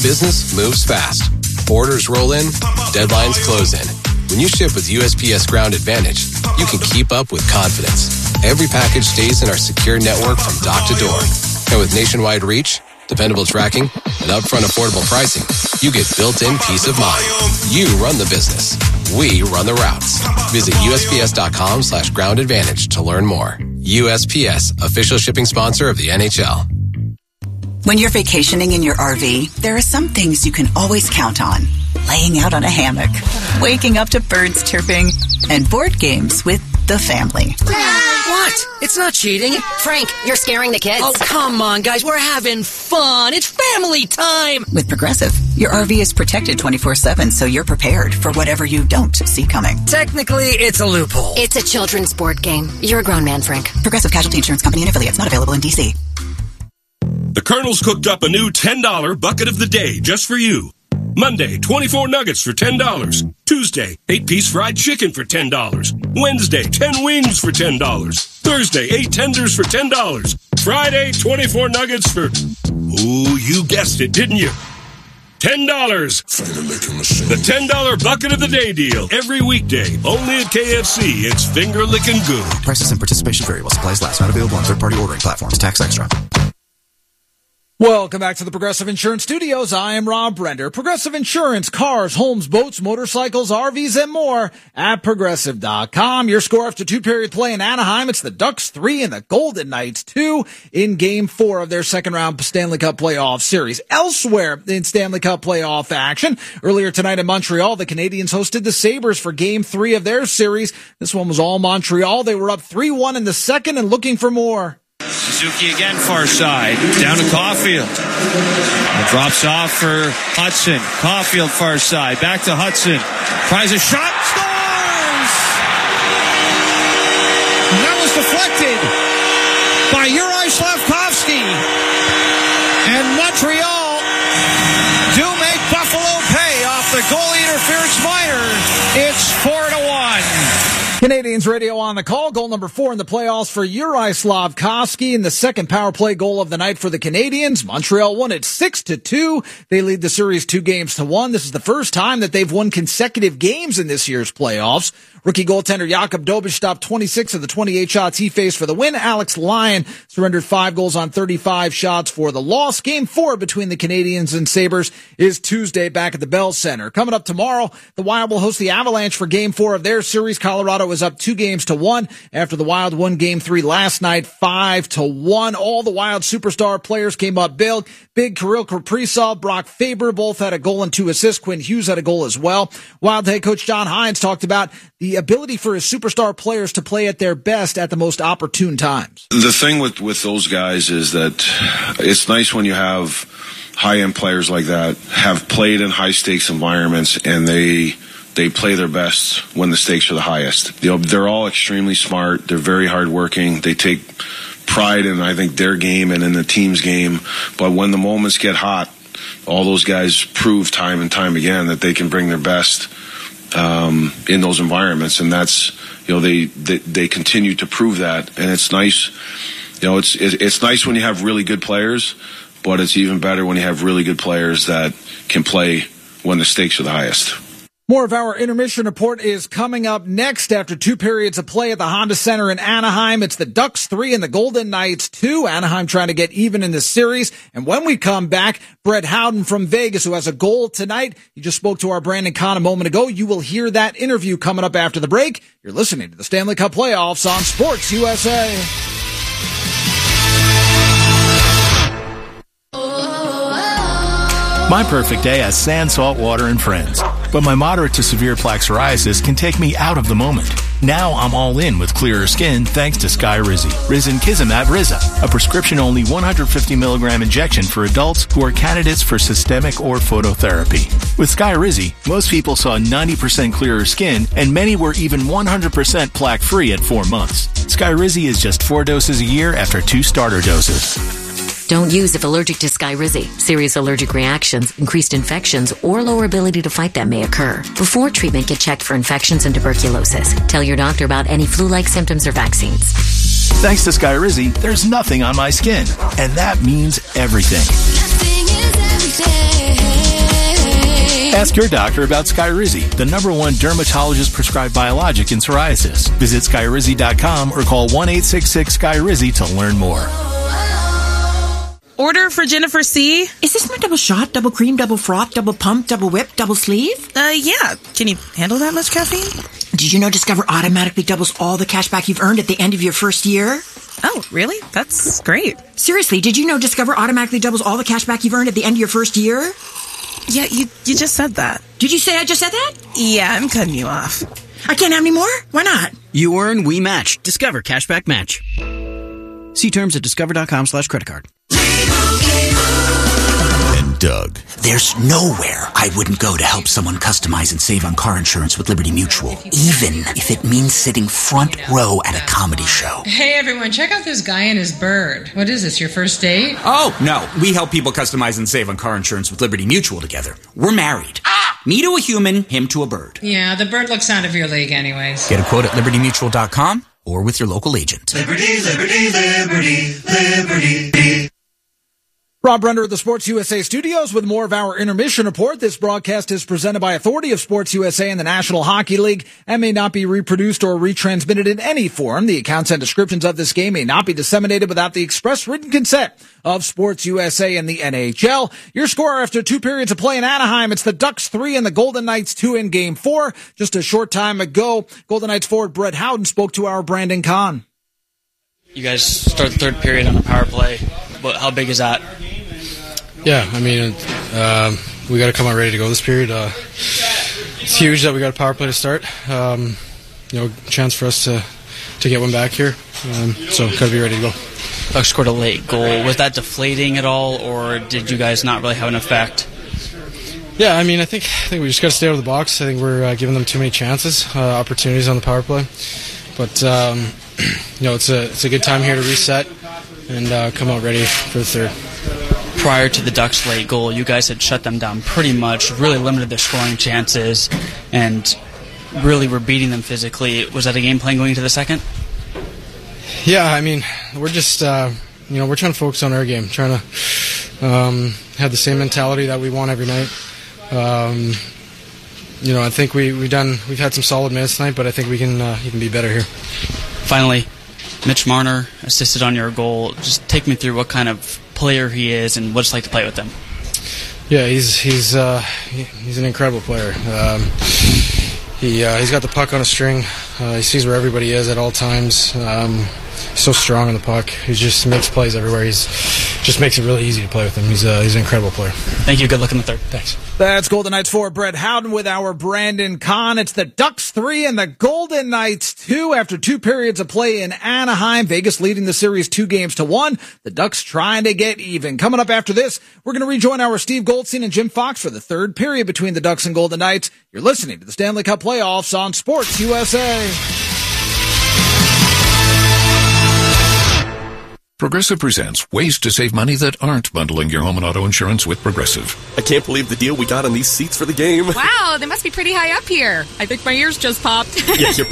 Business moves fast. Orders roll in, deadlines close in. When you ship with USPS Ground Advantage, you can keep up with confidence. Every package stays in our secure network from dock to door. And with nationwide reach, dependable tracking, and upfront affordable pricing, you get built-in peace of mind. You run the business. We run the routes. Visit USPS.com/Ground Advantage to learn more. USPS, official shipping sponsor of the NHL. When you're vacationing in your RV, there are some things you can always count on. Laying out on a hammock, waking up to birds chirping, and board games with the family. What? It's not cheating. Frank, you're scaring the kids. Oh, come on, guys. We're having fun. It's family time. With Progressive, your RV is protected 24/7, so you're prepared for whatever you don't see coming. Technically, it's a loophole. It's a children's board game. You're a grown man, Frank. Progressive Casualty Insurance Company and affiliates, not available in D.C. The Colonel's cooked up a new $10 bucket of the day just for you. Monday, 24 nuggets for $10. Tuesday, 8-piece fried chicken for $10. Wednesday, 10 wings for $10. Thursday, 8 tenders for $10. Friday, 24 nuggets for... Ooh, you guessed it, didn't you? $10. The $10 bucket of the day deal. Every weekday, only at KFC. It's finger-licking good. Prices and participation vary while supplies last. Not available on third-party ordering platforms. Tax extra. Welcome back to the Progressive Insurance Studios. I am Rob Brender. Progressive Insurance, cars, homes, boats, motorcycles, RVs, and more at Progressive.com. Your score after two-period play in Anaheim. It's the Ducks 3 and the Golden Knights 2 in Game 4 of their second-round Stanley Cup playoff series. Elsewhere in Stanley Cup playoff action, earlier tonight in Montreal, the Canadiens hosted the Sabres for Game 3 of their series. This one was all Montreal. They were up 3-1 in the second and looking for more. Suzuki again, far side, down to Caulfield. It drops off for Hudson. Caulfield, far side, back to Hudson. Tries a shot, scores! And that was deflected by Juraj Slafkovsky. And Montreal do make Buffalo pay off the goalie interference minor. It's 4-1. Canadiens radio on the call. Goal number 4 in the playoffs for Juraj Slafkovsky in the second power play goal of the night for the Canadiens. Montreal won it 6-2. They lead the series 2-1. This is the first time that they've won consecutive games in this year's playoffs. Rookie goaltender Jakub Dobeš stopped 26 of the 28 shots he faced for the win. Alex Lyon surrendered 5 goals on 35 shots for the loss. Game 4 between the Canadiens and Sabres is Tuesday back at the Bell Center. Coming up tomorrow, the Wild will host the Avalanche for Game 4 of their series. Colorado is up 2-1 after the Wild won Game 3 last night 5-1. All the Wild superstar players came up big. Kirill Kaprizov, Brock Faber both had a goal and 2 assists. Quinn Hughes had a goal as well. Wild head coach John Hynes talked about the ability for his superstar players to play at their best at the most opportune times. The thing with those guys is that it's nice when you have high-end players like that have played in high-stakes environments and they play their best when the stakes are the highest. You know, they're all extremely smart. They're very hardworking. They take pride in, I think, their game and in the team's game. But when the moments get hot, all those guys prove time and time again that they can bring their best in those environments. And that's, you know, they continue to prove that. And it's nice, you know, it's nice when you have really good players, but it's even better when you have really good players that can play when the stakes are the highest. More of our intermission report is coming up next after 2 periods of play at the Honda Center in Anaheim. It's the Ducks 3 and the Golden Knights 2. Anaheim trying to get even in this series. And when we come back, Brett Howden from Vegas, who has a goal tonight. You just spoke to our Brandon Kahn a moment ago. You will hear that interview coming up after the break. You're listening to the Stanley Cup Playoffs on Sports USA. My perfect day has sand, salt, water, and friends. But my moderate to severe plaque psoriasis can take me out of the moment. Now I'm all in with clearer skin thanks to Skyrizi. Risankizumab Riza, a prescription-only 150 milligram injection for adults who are candidates for systemic or phototherapy. With Skyrizi, most people saw 90% clearer skin, and many were even 100% plaque-free at 4 months. Skyrizi is just 4 doses a year after 2 starter doses. Don't use if allergic to Skyrizi. Serious allergic reactions, increased infections, or lower ability to fight them may occur. Before treatment, get checked for infections and tuberculosis. Tell your doctor about any flu-like symptoms or vaccines. Thanks to Skyrizi, there's nothing on my skin. And that means everything. Nothing is everything. Ask your doctor about Skyrizi, the #1 dermatologist-prescribed biologic in psoriasis. Visit Skyrizi.com or call 1-866-SKYRIZI to learn more. Order for Jennifer C. Is this my double shot, double cream, double froth, double pump, double whip, double sleeve? Yeah. Can you handle that much caffeine? Did you know Discover automatically doubles all the cash back you've earned at the end of your first year? Oh, really? That's great. Seriously, did you know Discover automatically doubles all the cash back you've earned at the end of your first year? Yeah, you just said that. Did you say I just said that? Yeah, I'm cutting you off. I can't have any more? Why not? You earn, we match. Discover Cashback Match. See terms at discover.com/creditcard. And Doug. There's nowhere I wouldn't go to help someone customize and save on car insurance with Liberty Mutual, even if it means sitting front row at a comedy show. Hey everyone, check out this guy and his bird. What is this, your first date? Oh, no. We help people customize and save on car insurance with Liberty Mutual together. We're married. Me to a human, him to a bird. Yeah, the bird looks out of your league anyways. Get a quote at libertymutual.com or with your local agent. Liberty, liberty, liberty, liberty. Rob Brenner of the Sports USA studios with more of our intermission report. This broadcast is presented by authority of Sports USA and the National Hockey League and may not be reproduced or retransmitted in any form. The accounts and descriptions of this game may not be disseminated without the express written consent of Sports USA and the NHL. Your score after 2 periods of play in Anaheim, it's the Ducks 3 and the Golden Knights 2 in Game 4. Just a short time ago, Golden Knights forward Brett Howden spoke to our Brandon Kahn. You guys start the third period on a power play. How big is that? Yeah, I mean, we got to come out ready to go this period. It's huge that we got a power play to start. Chance for us to get one back here. So got to be ready to go. Ducks scored a late goal. Was that deflating at all, or did you guys not really have an effect? Yeah, I mean, I think we just got to stay out of the box. I think we're giving them too many chances, opportunities on the power play. But it's a good time here to reset and come out ready for the third. Prior to the Ducks' late goal, you guys had shut them down pretty much, really limited their scoring chances, and really were beating them physically. Was that a game plan going into the second? Yeah, I mean, we're just, we're trying to focus on our game, trying to have the same mentality that we want every night. I think we've had some solid minutes tonight, but I think we can even be better here. Finally, Mitch Marner assisted on your goal. Just take me through what kind of player he is and what it's like to play with him. Yeah, he's an incredible player. He's got the puck on a string. He sees where everybody is at all times. He's so strong on the puck. He just makes plays everywhere. Just makes it really easy to play with him. He's an incredible player. Thank you. Good luck in the third. Thanks. That's Golden Knights 4, Brett Howden with our Brandon Kahn. It's the Ducks 3 and the Golden Knights 2 after 2 periods of play in Anaheim. Vegas leading the series 2-1. The Ducks trying to get even. Coming up after this, we're going to rejoin our Steve Goldstein and Jim Fox for the third period between the Ducks and Golden Knights. You're listening to the Stanley Cup Playoffs on Sports USA. Progressive presents ways to save money that aren't bundling your home and auto insurance with Progressive. I can't believe the deal we got on these seats for the game. Wow, they must be pretty high up here. I think my ears just popped. Yeah, your